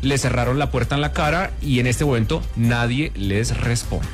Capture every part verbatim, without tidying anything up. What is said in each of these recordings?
le cerraron la puerta en la cara y en este momento nadie les responde.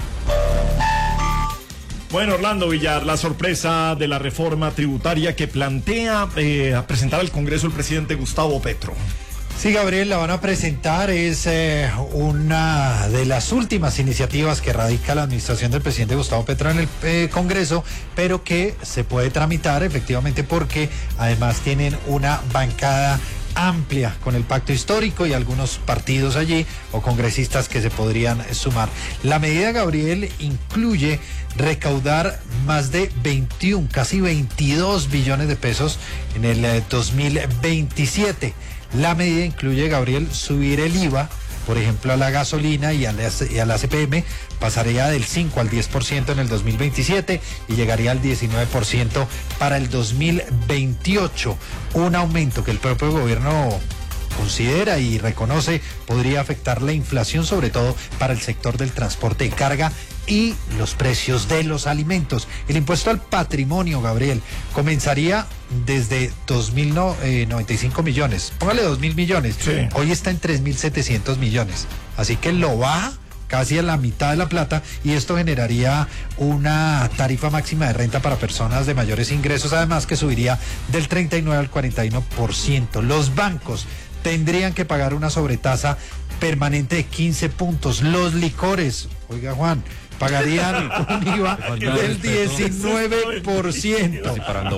Bueno, Orlando Villar, la sorpresa de la reforma tributaria que plantea eh, a presentar al Congreso el presidente Gustavo Petro. Sí, Gabriel, la van a presentar, es eh, una de las últimas iniciativas que radica la administración del presidente Gustavo Petro en el eh, Congreso, pero que se puede tramitar efectivamente porque además tienen una bancada amplia con el pacto histórico y algunos partidos allí o congresistas que se podrían sumar. La medida, Gabriel, incluye recaudar más de veintiuno, casi veintidós billones de pesos en el eh, dos mil veintisiete. La medida incluye, Gabriel, subir el I V A, por ejemplo, a la gasolina y a la, y a la C P M, pasaría del cinco al diez por ciento en el dos mil veintisiete y llegaría al diecinueve por ciento para el dos mil veintiocho. Un aumento que el propio gobierno considera y reconoce podría afectar la inflación, sobre todo para el sector del transporte de carga y los precios de los alimentos. El impuesto al patrimonio, Gabriel, comenzaría desde dos mil noventa y cinco millones. Póngale dos mil millones. Sí. Hoy está en tres mil setecientos millones. Así que lo baja casi a la mitad de la plata y esto generaría una tarifa máxima de renta para personas de mayores ingresos, además que subiría del treinta y nueve al cuarenta y uno por ciento. Los bancos tendrían que pagar una sobretasa permanente de quince puntos. Los licores, oiga Juan, pagarían un I V A del diecinueve por ciento.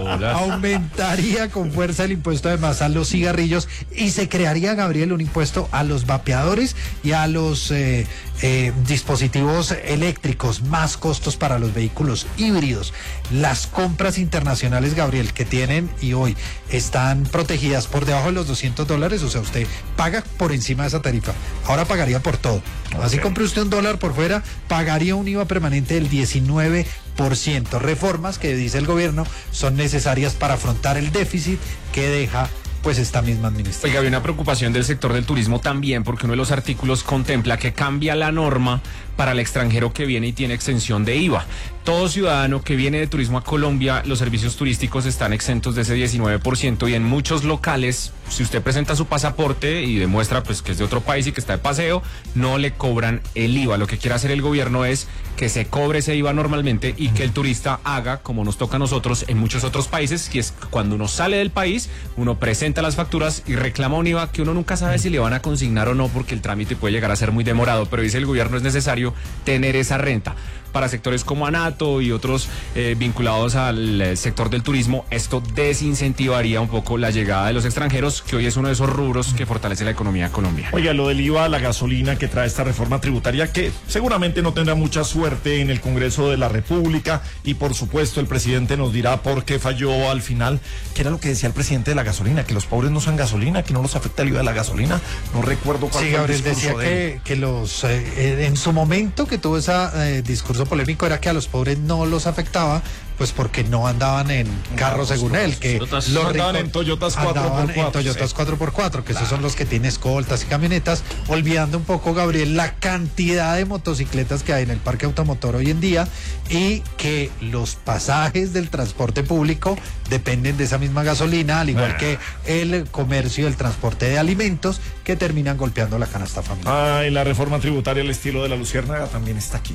Aumentaría con fuerza el impuesto además a los cigarrillos y se crearía, Gabriel, un impuesto a los vapeadores y a los eh, eh, dispositivos eléctricos, más costos para los vehículos híbridos. Las compras internacionales, Gabriel, que tienen y hoy están protegidas por debajo de los doscientos dólares, o sea, usted paga por encima de esa tarifa. Ahora pagaría por todo. Okay. Así compre usted un dólar por fuera, pagaría un I V A permanente del diecinueve por ciento. Reformas que dice el gobierno son necesarias para afrontar el déficit que deja pues esta misma administración. Oiga, había una preocupación del sector del turismo también, porque uno de los artículos contempla que cambia la norma para el extranjero que viene y tiene exención de I V A. Todo ciudadano que viene de turismo a Colombia, los servicios turísticos están exentos de ese diecinueve por ciento y en muchos locales, si usted presenta su pasaporte y demuestra pues que es de otro país y que está de paseo, no le cobran el I V A. Lo que quiere hacer el gobierno es que se cobre ese I V A normalmente y que el turista haga como nos toca a nosotros en muchos otros países, que es cuando uno sale del país, uno presenta las facturas y reclama un I V A que uno nunca sabe si le van a consignar o no, porque el trámite puede llegar a ser muy demorado, pero dice el gobierno es necesario tener esa renta. Para sectores como Anato y otros eh, vinculados al eh, sector del turismo, esto desincentivaría un poco la llegada de los extranjeros, que hoy es uno de esos rubros que fortalece la economía colombiana. Oiga, lo del I V A, la gasolina que trae esta reforma tributaria, que seguramente no tendrá mucha suerte en el Congreso de la República, y por supuesto el presidente nos dirá por qué falló al final, que era lo que decía el presidente de la gasolina, que los pobres no usan gasolina, que no los afecta el I V A de la gasolina. No recuerdo cuál sí, fue Gabriel, el discurso decía de él. que, que los, eh, en su momento que tuvo ese eh, discurso polémico era que a los pobres no los afectaba, pues porque no andaban en carros, no, según él, que Toyotas, los andaban ricos en Toyotas cuatro por cuatro, en Toyotas sí. cuatro por cuatro, que claro, esos son los que tienen escoltas y camionetas, olvidando un poco, Gabriel, la cantidad de motocicletas que hay en el parque automotor hoy en día y que los pasajes del transporte público dependen de esa misma gasolina, al igual ah. que el comercio y el transporte de alimentos, que terminan golpeando la canasta familiar. Ah, y la reforma tributaria al estilo de la Luciérnaga también está aquí.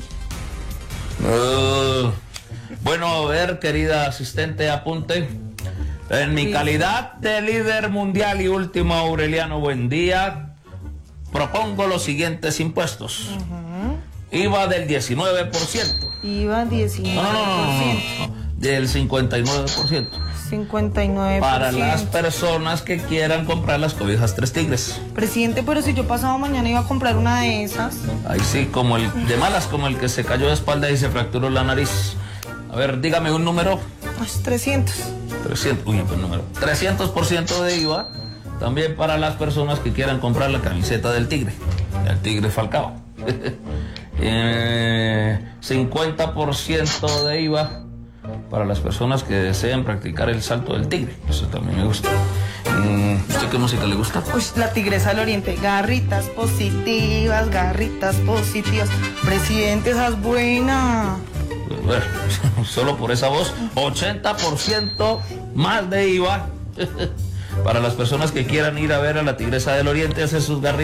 Uh, bueno, a ver, querida asistente, apunte. En mi calidad de líder mundial y último Aureliano Buendía, propongo los siguientes impuestos. Uh-huh. I V A del diecinueve por ciento. I V A diecinueve por ciento. No, no, no, no, del cincuenta y nueve por ciento. cincuenta y nueve por ciento. Para las personas que quieran comprar las cobijas Tres Tigres. Presidente, pero si yo pasado mañana iba a comprar una de esas. Ahí sí, como el de malas, como el que se cayó de espalda y se fracturó la nariz. A ver, dígame un número. trescientos. trescientos, uy, pues número. trescientos por ciento de I V A. También para las personas que quieran comprar la camiseta del Tigre. El Tigre Falcao. eh, cincuenta por ciento de I V A para las personas que deseen practicar el salto del tigre. Eso también me gusta. ¿Usted qué música le gusta? Pues la Tigresa del Oriente. Garritas positivas, garritas positivas. Presidente, esa es buena. Bueno, solo por esa voz, ochenta por ciento más de I V A para las personas que quieran ir a ver a la Tigresa del Oriente hacer sus garritas.